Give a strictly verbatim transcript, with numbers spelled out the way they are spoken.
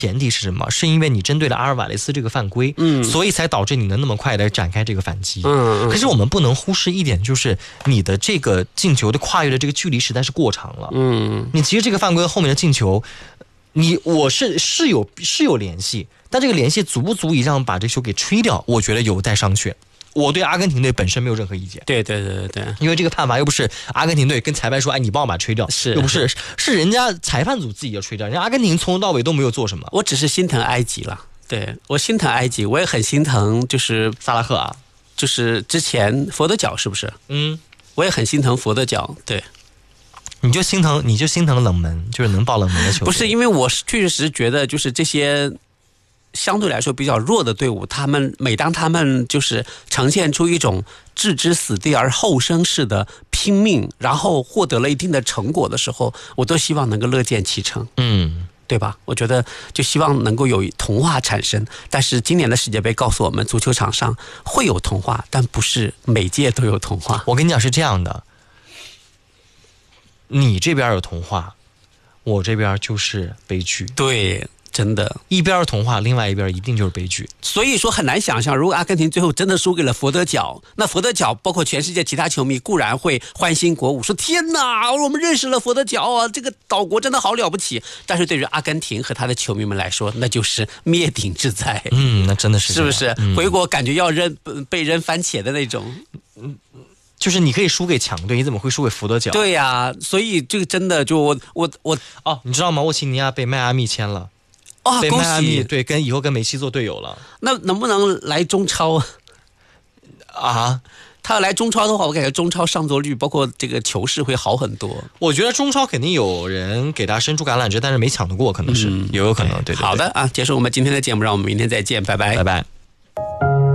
前提是什么？是因为你针对了阿尔瓦雷斯这个犯规，嗯，所以才导致你能那么快的展开这个反击。嗯，可是我们不能忽视一点，就是你的这个进球的跨越的这个距离实在是过长了。嗯，你其实这个犯规后面的进球，你我是是有是有联系，但这个联系足不足以让把这球给吹掉？我觉得有待商榷。我对阿根廷队本身没有任何意见。 对对对对对， 因为这个判罚又不是阿根廷队跟裁判说，哎，你帮我把它吹掉， 是又不是是人家裁判组自己要吹掉，人家阿根廷从头到尾都没有做什么。 我只是心疼埃及了，对我心疼埃及，我也很心疼，就是萨拉赫啊， 就是之前佛得角是不是？ 嗯， 我也很心疼佛得角，对。 你就心疼，你就心疼冷门，就是能爆冷门的球队。 不是，因为我确实觉得，就是这些相对来说比较弱的队伍，他们每当他们就是呈现出一种置之死地而后生式的拼命，然后获得了一定的成果的时候，我都希望能够乐见其成。嗯。对吧？我觉得就希望能够有童话产生，但是今年的世界杯告诉我们，足球场上会有童话，但不是每届都有童话。 我跟你讲是这样的，你这边有童话，我这边就是悲剧。 对，真的， 一边是童话，另外一边一定就是悲剧。 所以说很难想象，如果阿根廷最后真的输给了佛得角，那佛得角包括全世界其他球迷固然会欢欣鼓舞，说天哪，我们认识了佛得角啊，这个岛国真的好了不起。但是对于阿根廷和他的球迷们来说，那就是灭顶之灾。 嗯，那真的是， 是不是？嗯、回国感觉要扔被扔番茄的那种。 嗯。就是你可以输给强队，你怎么会输给佛得角？ 对呀、啊，所以这个真的就我我我哦，你知道吗？沃奇尼亚被迈阿密签了。 哦， 被迈阿密对，跟以后跟梅西做队友了。 那能不能来中超啊？ 他要来中超的话，我感觉中超上座率包括这个球市会好很多。 我觉得中超肯定有人给他伸出橄榄枝，但是没抢得过，可能是、嗯、也有可能。对, 对, 对， 好的啊，结束我们今天的节目，让我们明天再见，拜拜， 拜拜。